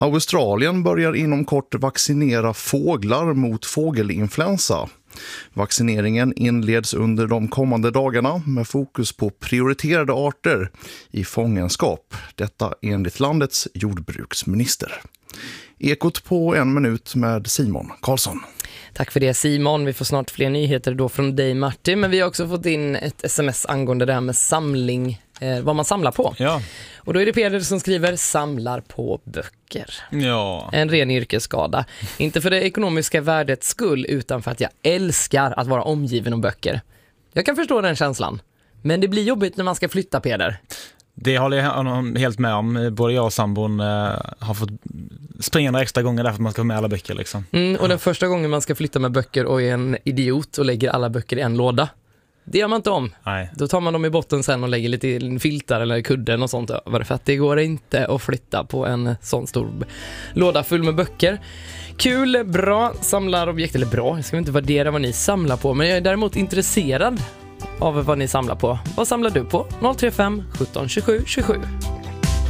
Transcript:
Australien börjar inom kort vaccinera fåglar mot fågelinfluensa. Vaccineringen inleds under de kommande dagarna med fokus på prioriterade arter i fångenskap. Detta enligt landets jordbruksminister. Ekot på 1 minut med Simon Karlsson. Tack för det Simon, vi får snart fler nyheter då från dig Martin, men vi har också fått in ett sms angående det här med samling, vad man samlar på. Ja. Och då är det Peder som skriver samlar på böcker. Ja. En ren yrkesskada. Inte för det ekonomiska värdets skull utan för att jag älskar att vara omgiven av böcker. Jag kan förstå den känslan, men det blir jobbigt när man ska flytta Peder. Det håller jag helt med om. Både jag och sambon har fått springa några extra gånger därför att man ska ha med alla böcker. Liksom. Och den första gången man ska flytta med böcker och är en idiot och lägger alla böcker i en låda. Det gör man inte om. Nej. Då tar man dem i botten sen och lägger lite filtar eller kudden och sånt över. För att det går inte att flytta på en sån stor låda full med böcker. Kul, bra samlarobjekt. Eller bra, jag ska inte värdera vad ni samlar på. Men jag är däremot intresserad av vad ni samlar på. Vad samlar du på? 035 17 27 27.